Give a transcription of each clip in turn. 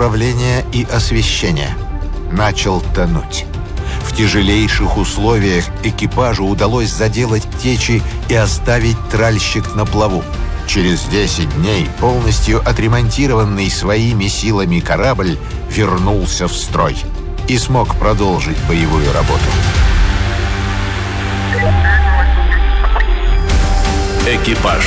управления и освещения. Начал тонуть. В тяжелейших условиях экипажу удалось заделать течи и оставить тральщик на плаву. Через 10 дней полностью отремонтированный своими силами корабль вернулся в строй и смог продолжить боевую работу. Экипаж.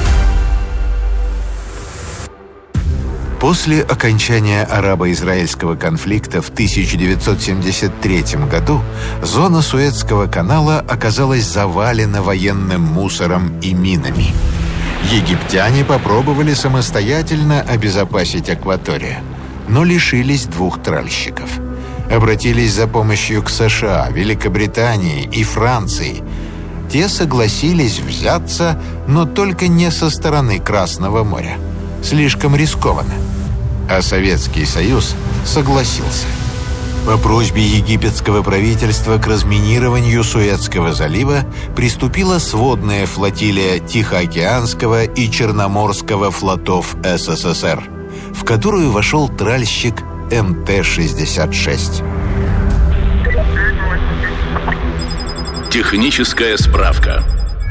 После окончания арабо-израильского конфликта в 1973 году зона Суэцкого канала оказалась завалена военным мусором и минами. Египтяне попробовали самостоятельно обезопасить акваторию, но лишились 2 тральщиков. Обратились за помощью к США, Великобритании и Франции. Те согласились взяться, но только не со стороны Красного моря. Слишком рискованно. А Советский Союз согласился. По просьбе египетского правительства к разминированию Суэцкого залива приступила сводная флотилия Тихоокеанского и Черноморского флотов СССР, в которую вошел тральщик МТ-66. Техническая справка.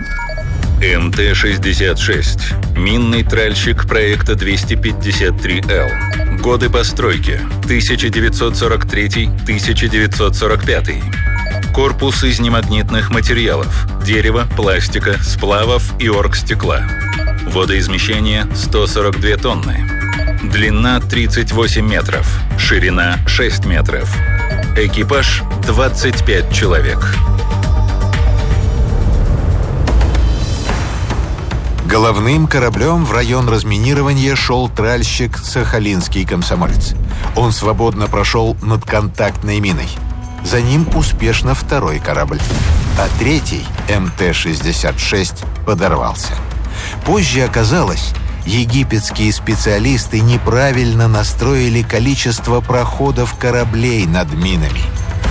МТ-66. Минный тральщик проекта 253Л. Годы постройки: 1943-1945. Корпус из немагнитных материалов: дерева, пластика, сплавов и оргстекла. Водоизмещение 142 тонны. Длина 38 метров. Ширина 6 метров. Экипаж 25 человек. Головным кораблем в район разминирования шел тральщик «Сахалинский комсомолец». Он свободно прошел над контактной миной. За ним успешно 2-й корабль, а 3-й, МТ-66, подорвался. Позже оказалось, египетские специалисты неправильно настроили количество проходов кораблей над минами.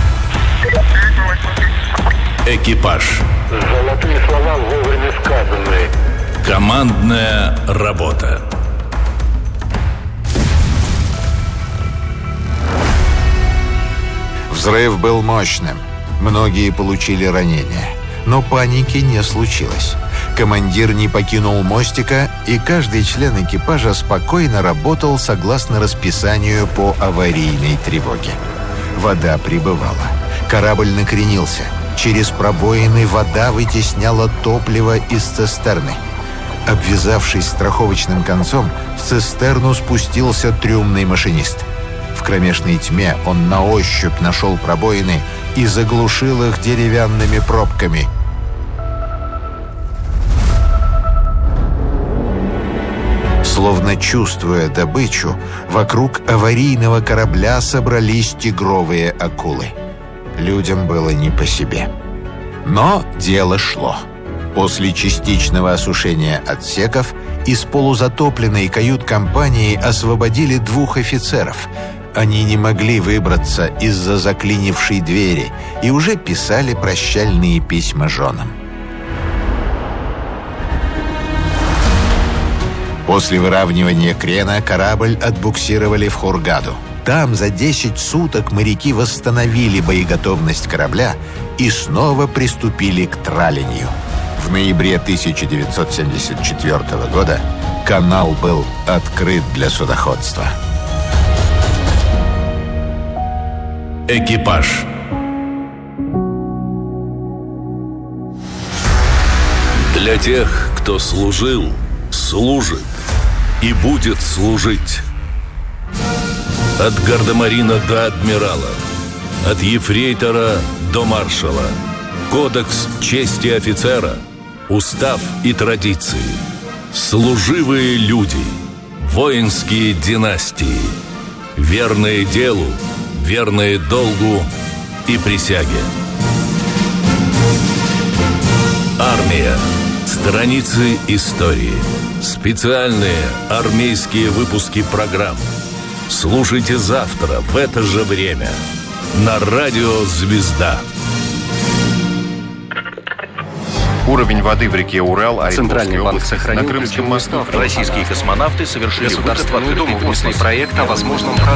Экипаж. Золотые слова вовремя сказанные. Командная работа. Взрыв был мощным. Многие получили ранения. Но паники не случилось. Командир не покинул мостика, и каждый член экипажа спокойно работал согласно расписанию по аварийной тревоге. Вода прибывала. Корабль накренился. Через пробоины вода вытесняла топливо из цистерны. Обвязавшись страховочным концом, в цистерну спустился трюмный машинист. В кромешной тьме он на ощупь нашел пробоины и заглушил их деревянными пробками. Словно чувствуя добычу, вокруг аварийного корабля собрались тигровые акулы. Людям было не по себе. Но дело шло. После частичного осушения отсеков из полузатопленной кают-компании освободили 2 офицеров. Они не могли выбраться из-за заклинившей двери и уже писали прощальные письма женам. После выравнивания крена корабль отбуксировали в Хургаду. Там за 10 суток моряки восстановили боеготовность корабля и снова приступили к тралению. В ноябре 1974 года канал был открыт для судоходства. Экипаж. Для тех, кто служил, служит и будет служить. От гардемарина до адмирала, от ефрейтора до маршала. Кодекс чести офицера, устав и традиции. Служивые люди, воинские династии. Верные делу, верные долгу и присяге. Армия. Страницы истории. Специальные армейские выпуски программ. Слушайте завтра в это же время на радио «Звезда». Уровень воды в реке Урал, Центральный банк сохранил на Крымском мосту. российские космонавты совершили государственную думу внесли проект о возможном